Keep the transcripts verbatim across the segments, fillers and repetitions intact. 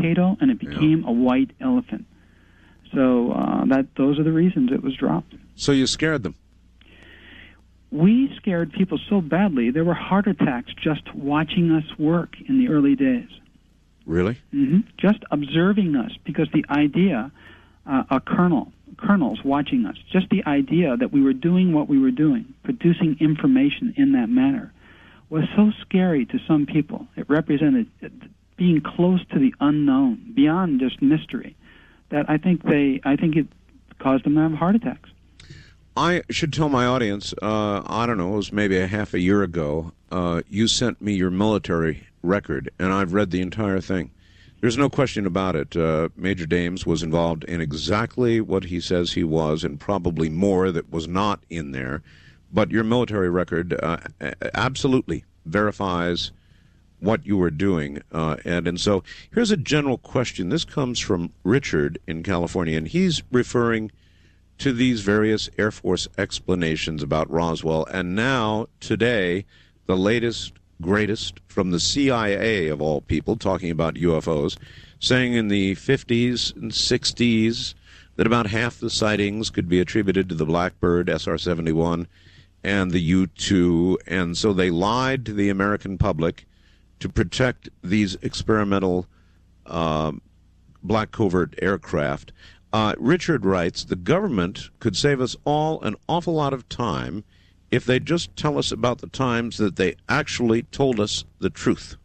potato, and it became yeah. a white elephant. So uh, that those are the reasons it was dropped. So you scared them? We scared people so badly, there were heart attacks just watching us work in the early days. Really? Mm-hmm. Just observing us, because the idea, uh, a colonel, colonels watching us, just the idea that we were doing what we were doing, producing information in that manner, was so scary to some people. It represented being close to the unknown, beyond just mystery, that I think they, I think it caused them to have heart attacks. I should tell my audience, uh, I don't know, it was maybe a half a year ago, uh, you sent me your military record, and I've read the entire thing. There's no question about it. Uh, Major Dames was involved in exactly what he says he was, and probably more that was not in there. But your military record uh, absolutely verifies what you were doing, uh, Ed. And so here's a general question. This comes from Richard in California, and he's referring to these various Air Force explanations about Roswell. And now, today, the latest, greatest from the C I A, of all people, talking about U F Os, saying in the fifties and sixties that about half the sightings could be attributed to the Blackbird S R seventy-one and the U two, and so they lied to the American public to protect these experimental uh, black covert aircraft. Uh, Richard writes, the government could save us all an awful lot of time if they just tell us about the times that they actually told us the truth.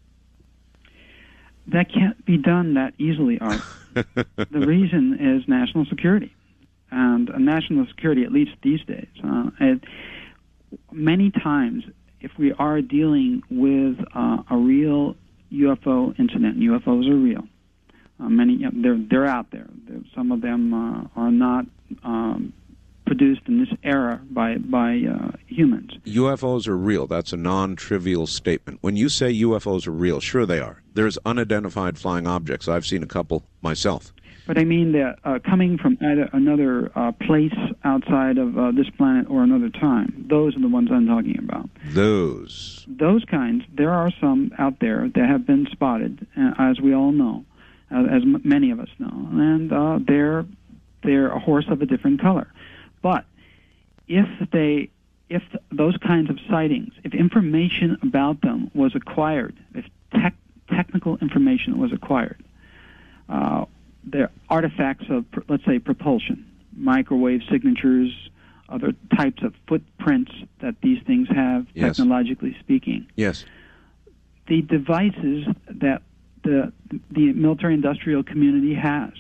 That can't be done that easily, Art. The reason is national security. And uh, national security, at least these days, uh, it, many times, if we are dealing with uh, a real U F O incident, and U F Os are real, uh, many you know, they're they're out there. They're, some of them uh, are not um, produced in this era by by uh, humans. U F Os are real. That's a non-trivial statement. When you say U F Os are real, sure they are. There's unidentified flying objects. I've seen a couple myself. But I mean that uh, coming from either another uh, place outside of uh, this planet or another time. Those are the ones I'm talking about. Those. Those kinds. There are some out there that have been spotted, uh, as we all know, uh, as m- many of us know, and uh, they're they're a horse of a different color. But if they, if th- those kinds of sightings, if information about them was acquired, if tech, technical information was acquired. Uh, They're artifacts of, let's say, propulsion, microwave signatures, other types of footprints that these things have, yes. technologically speaking. Yes. The devices that the the military-industrial community has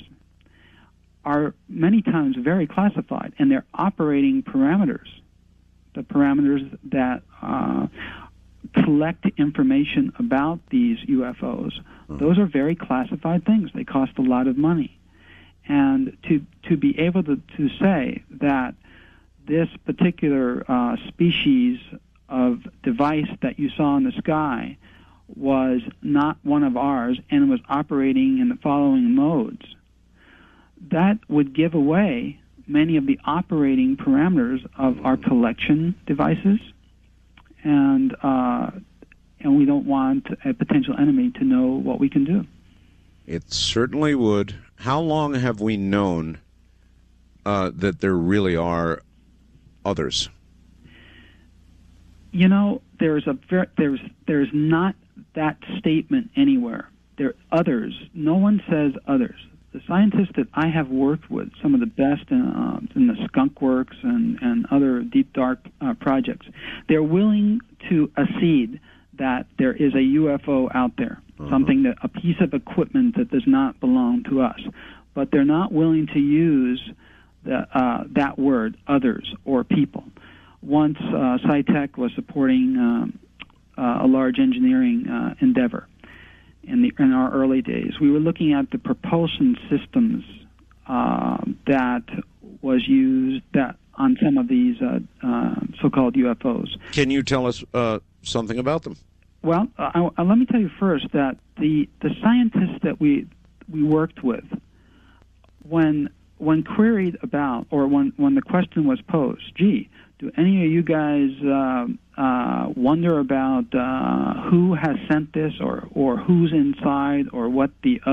are many times very classified, and their operating parameters, the parameters that uh, collect information about these U F Os, mm-hmm. those are very classified things. They cost a lot of money. And to to be able to, to say that this particular uh, species of device that you saw in the sky was not one of ours and was operating in the following modes, that would give away many of the operating parameters of our collection devices. And uh, and we don't want a potential enemy to know what we can do. It certainly would. How long have we known uh, that there really are others? You know, there's a ver- there's there's not that statement anywhere. There are others. No one says others. The scientists that I have worked with, some of the best in, uh, in the Skunk Works and, and other deep dark uh, projects, they're willing to accede that there is a U F O out there, uh-huh. something that a piece of equipment that does not belong to us. But they're not willing to use the, uh, that word, others or people. Once uh, SciTech was supporting um, uh, a large engineering uh, endeavor. In, the, in our early days, we were looking at the propulsion systems uh, that was used that on some of these uh, uh, so-called U F Os. Can you tell us uh, something about them? Well, uh, I, let me tell you first that the, the scientists that we we worked with, when when queried about, or when, when the question was posed, gee, do any of you guys uh, uh, wonder about uh, who has sent this, or, or who's inside, or what the